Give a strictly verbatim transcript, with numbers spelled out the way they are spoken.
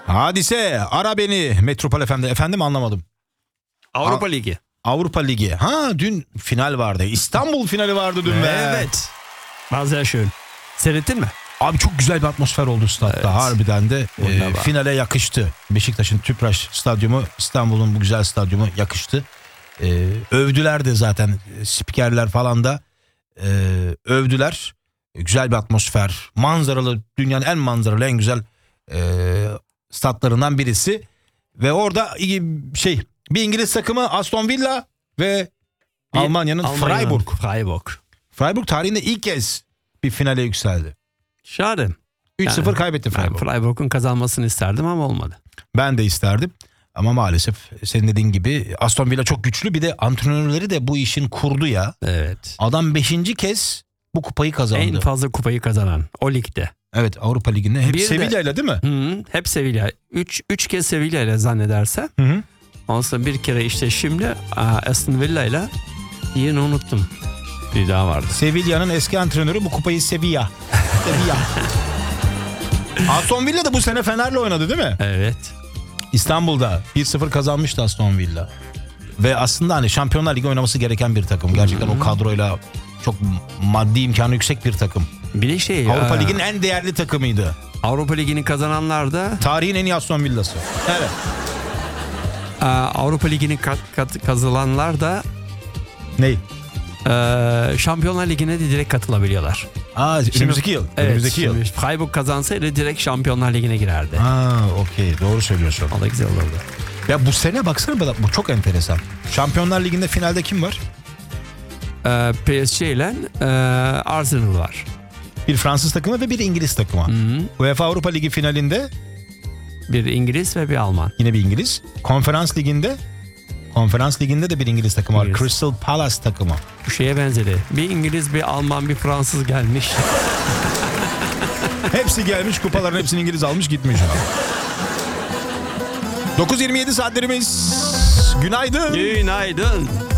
Hadise ara beni Metropol F M'de. Efendim anlamadım. Avrupa A- Ligi. Avrupa Ligi. Ha dün final vardı. İstanbul finali vardı dün be. Evet. Bazen şöyle. Seyrettin mi? Abi çok güzel bir atmosfer oldu statta. Evet. Harbiden de e, bak. finale yakıştı. Beşiktaş'ın Tüpraş Stadyumu, İstanbul'un bu güzel stadyumu yakıştı. E, övdüler de zaten spikerler falan da e, övdüler. E, güzel bir atmosfer. Manzaralı, dünyanın en manzaralı, en güzel e, statlarından birisi. Ve orada şey bir İngiliz takımı Aston Villa ve Bir Almanya'nın Almanya'nın Freiburg. Freiburg. Freiburg tarihinde ilk kez bir finale yükseldi. Şahane. üç sıfır Yani, kaybetti Ben Freiburg. Freiburg'un kazanmasını isterdim ama olmadı. Ben de isterdim. Ama maalesef senin dediğin gibi Aston Villa çok güçlü. Bir de antrenörleri de bu işin kurdu ya. Evet. Adam beşinci kez bu kupayı kazandı. En fazla kupayı kazanan o ligde. Evet, Avrupa Ligi'nde. Hep Bir de- Sevilla ile değil mi? Hı, hep Sevilla. Üç, üç kez Sevilla ile zannedersem. Hı hı. Ondan sonra bir kere işte şimdi aa, Aston Villa ile yine unuttum. Bir daha vardı. Sevilla'nın eski antrenörü bu kupayı Sevilla. Sevilla. Aston Villa da bu sene Fener'le oynadı değil mi? Evet. İstanbul'da bir sıfır kazanmıştı Aston Villa. Ve aslında hani Şampiyonlar Ligi oynaması gereken bir takım. Gerçekten o kadroyla çok maddi imkanı yüksek bir takım. Bir de şey Avrupa aa, Ligi'nin en değerli takımıydı. Avrupa Ligi'ni kazananlar da Tarihin en iyi Aston Villa'sı. Evet. aa, Avrupa Ligi'ni kat, kat, kazananlar da Ney? aa, Şampiyonlar Ligi'ne de direkt katılabiliyorlar. Aa, önümüzdeki yıl. Evet, önümüzdeki yıl. şimdi Freiburg kazansaydı direkt Şampiyonlar Ligi'ne girerdi. Ha, okey. Doğru söylüyorsun. O da güzel olurdu. Ya bu sene baksana, bu çok enteresan. Şampiyonlar Ligi'nde finalde kim var? Ee, P S G ile e, Arsenal var. Bir Fransız takımı ve bir İngiliz takımı. Hı-hı. UEFA Avrupa Ligi finalinde Bir İngiliz ve bir Alman. yine bir İngiliz. Konferans Ligi'nde Konferans Ligi'nde de bir İngiliz takımı var. İngiliz. Crystal Palace takımı. Bu şeye benzedi. Bir İngiliz, bir Alman, bir Fransız gelmiş. Hepsi gelmiş, kupaların hepsini İngiliz almış gitmiş. dokuz yirmi yedi saatlerimiz. Günaydın. Günaydın.